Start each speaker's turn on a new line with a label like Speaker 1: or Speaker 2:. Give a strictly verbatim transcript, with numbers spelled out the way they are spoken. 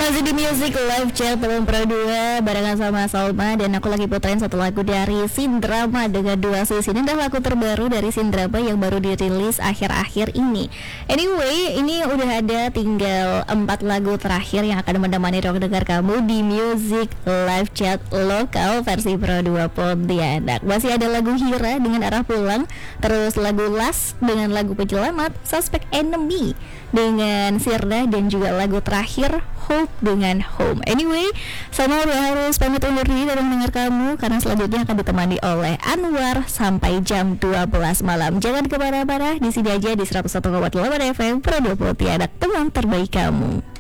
Speaker 1: Masih di Music Live Chat Belum Pro dua barengan sama Salma. Dan aku lagi puterin satu lagu dari Sindrama dengan dua sisi. Ini adalah lagu terbaru dari Sindrama yang baru dirilis akhir-akhir ini. Anyway, ini udah ada tinggal empat lagu terakhir yang akan menemani ruang dengar kamu di Music Live Chat lokal versi Pro dua Pontianak. Masih ada lagu Hira dengan Arah Pulang, terus lagu Las dengan lagu Penyelamat, Suspect Enemy dengan Sirna, dan juga lagu terakhir Hope dengan Home. Anyway, sama udah harus pamit undur diri dari mendengar kamu, karena selanjutnya akan ditemani oleh Anwar sampai jam dua belas malam. Jangan kemana-mana, di sini aja di seratus satu koma delapan F M Pro dua Pontianak, teman terbaik kamu.